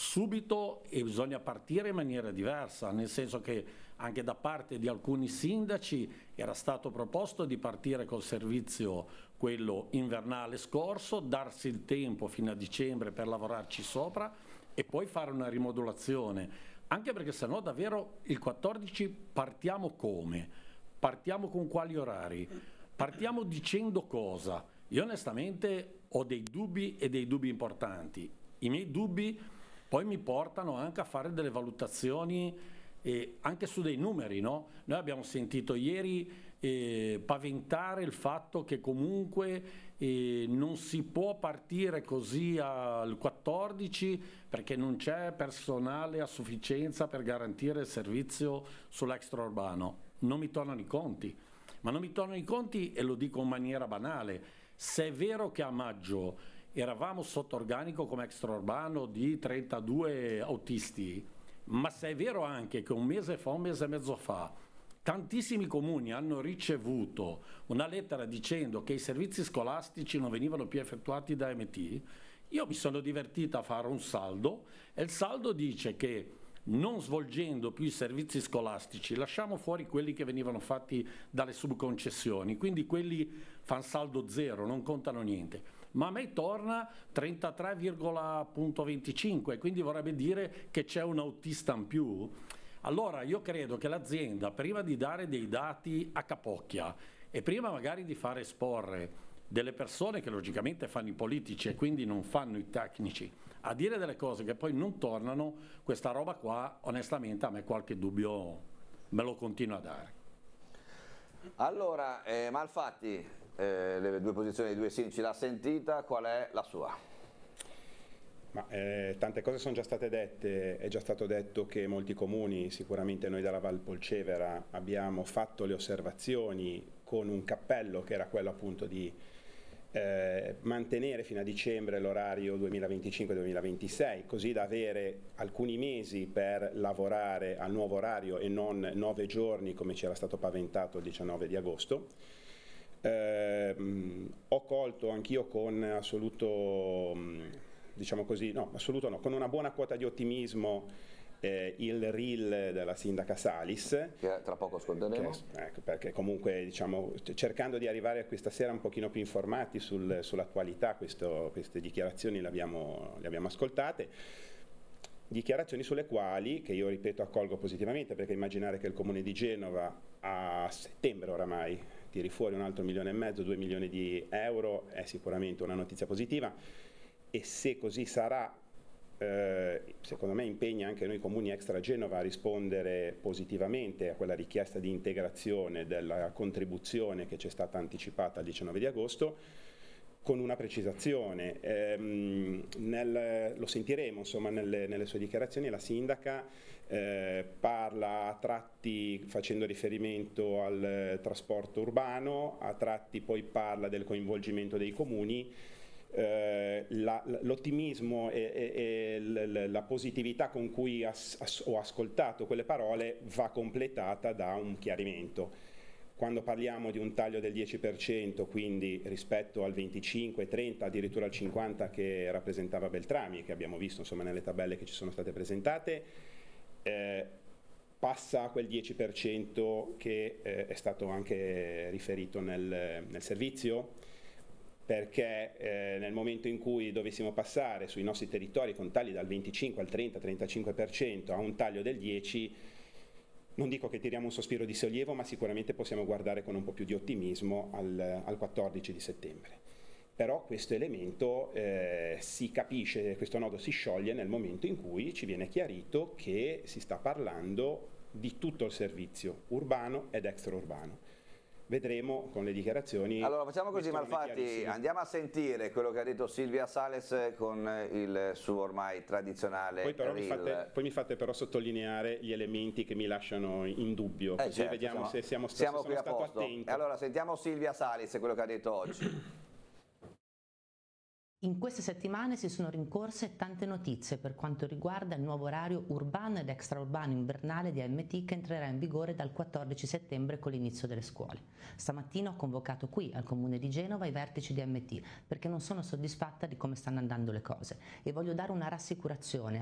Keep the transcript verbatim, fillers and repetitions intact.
subito e bisogna partire in maniera diversa, nel senso che anche da parte di alcuni sindaci era stato proposto di partire col servizio quello invernale scorso, darsi il tempo fino a dicembre per lavorarci sopra e poi fare una rimodulazione, anche perché sennò davvero il quattordici partiamo come? Partiamo con quali orari? Partiamo dicendo cosa? Io onestamente ho dei dubbi e dei dubbi importanti. I miei dubbi poi mi portano anche a fare delle valutazioni eh, anche su dei numeri, no? Noi abbiamo sentito ieri eh, paventare il fatto che comunque eh, non si può partire così al quattordici perché non c'è personale a sufficienza per garantire il servizio sull'extraurbano. Non mi tornano i conti, ma non mi tornano i conti e lo dico in maniera banale. Se è vero che a maggio eravamo sotto organico come extraurbano di trentadue autisti, ma se è vero anche che un mese fa, un mese e mezzo fa, tantissimi comuni hanno ricevuto una lettera dicendo che i servizi scolastici non venivano più effettuati da M T, io mi sono divertita a fare un saldo e il saldo dice che non svolgendo più i servizi scolastici, lasciamo fuori quelli che venivano fatti dalle subconcessioni, quindi quelli fanno saldo zero, non contano niente, ma a me torna trentatré virgola venticinque, quindi vorrebbe dire che c'è un autista in più. Allora io credo che l'azienda, prima di dare dei dati a capocchia e prima magari di fare esporre delle persone che logicamente fanno i politici e quindi non fanno i tecnici, a dire delle cose che poi non tornano, questa roba qua onestamente a me qualche dubbio me lo continua a dare. Allora, eh, Malfatti, eh, le due posizioni dei due sindaci l'ha sentita, qual è la sua? Ma, eh, tante cose sono già state dette, è già stato detto che molti comuni, sicuramente noi della Val Polcevera, abbiamo fatto le osservazioni con un cappello che era quello appunto di Eh, mantenere fino a dicembre l'orario duemilaventicinque duemilaventisei, così da avere alcuni mesi per lavorare al nuovo orario e non nove giorni come ci era stato paventato il diciannove di agosto. Eh, ho colto anch'io con assoluto, diciamo così, no, assoluto no, con una buona quota di ottimismo Eh, il reel della sindaca Salis, che tra poco ascolteremo, che, ecco, perché comunque diciamo, cercando di arrivare questa sera un pochino più informati sul, sull'attualità, queste dichiarazioni le abbiamo, le abbiamo ascoltate, dichiarazioni sulle quali, che io ripeto accolgo positivamente, perché immaginare che il comune di Genova a settembre oramai tiri fuori un altro milione e mezzo, due milioni di euro è sicuramente una notizia positiva, e se così sarà Eh, secondo me impegna anche noi comuni extra Genova a rispondere positivamente a quella richiesta di integrazione della contribuzione che ci è stata anticipata il diciannove di agosto, con una precisazione. Ehm, nel, lo sentiremo insomma nelle, nelle sue dichiarazioni, la sindaca eh, parla a tratti facendo riferimento al trasporto urbano, a tratti poi parla del coinvolgimento dei comuni. Eh, la, l'ottimismo e, e, e la positività con cui as, as, ho ascoltato quelle parole va completata da un chiarimento. Quando parliamo di un taglio del dieci per cento, quindi rispetto al venticinque, trenta, addirittura al cinquanta che rappresentava Beltrami, che abbiamo visto insomma nelle tabelle che ci sono state presentate, eh, passa a quel dieci per cento che eh, è stato anche riferito nel, nel servizio, perché eh, nel momento in cui dovessimo passare sui nostri territori con tagli dal venticinque al trenta trentacinque per cento a un taglio del dieci per cento, non dico che tiriamo un sospiro di sollievo, ma sicuramente possiamo guardare con un po' più di ottimismo al, al quattordici di settembre. Però questo elemento eh, si capisce, questo nodo si scioglie nel momento in cui ci viene chiarito che si sta parlando di tutto il servizio urbano ed extraurbano. Vedremo con le dichiarazioni. Allora facciamo così, Malfatti, andiamo a sentire quello che ha detto Silvia Sales con il suo ormai tradizionale poi però reel. Mi fate, poi mi fate però sottolineare gli elementi che mi lasciano in dubbio, eh così certo, vediamo siamo, se siamo, siamo se sono qui a stato posto. attento. Allora sentiamo Silvia Sales, quello che ha detto oggi. In queste settimane si sono rincorse tante notizie per quanto riguarda il nuovo orario urbano ed extraurbano invernale di A M T che entrerà in vigore dal quattordici settembre con l'inizio delle scuole. Stamattina ho convocato qui al Comune di Genova i vertici di A M T perché non sono soddisfatta di come stanno andando le cose e voglio dare una rassicurazione